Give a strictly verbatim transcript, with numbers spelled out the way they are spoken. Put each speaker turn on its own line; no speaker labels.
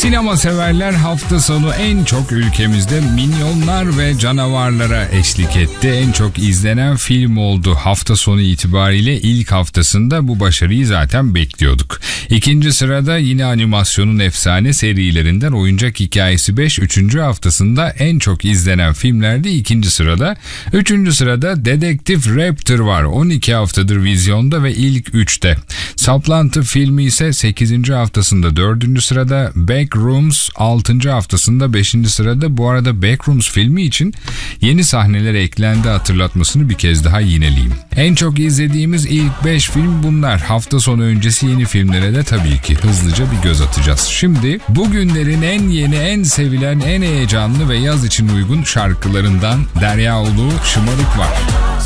Sinema severler hafta sonu en çok ülkemizde minyonlar ve canavarlara eşlik etti. En çok izlenen film oldu. Hafta sonu itibariyle ilk haftasında bu başarıyı zaten bekliyorduk. İkinci sırada yine animasyonun efsane serilerinden Oyuncak Hikayesi beş. Üçüncü haftasında en çok izlenen filmlerde ikinci sırada. Üçüncü sırada Dedektif Raptor var. on iki haftadır vizyonda ve ilk üçte. Saplantı filmi ise sekizinci haftasında dördüncü sırada. Backrooms altıncı haftasında beşinci sırada. Bu arada Backrooms filmi için yeni sahneler eklendi hatırlatmasını bir kez daha yineleyeyim. En çok izlediğimiz ilk beş film bunlar. Hafta sonu öncesi yeni filmlere de tabii ki hızlıca bir göz atacağız. Şimdi bugünlerin en yeni, en sevilen, en heyecanlı ve yaz için uygun şarkılarından Derya Ulu Şımarık var.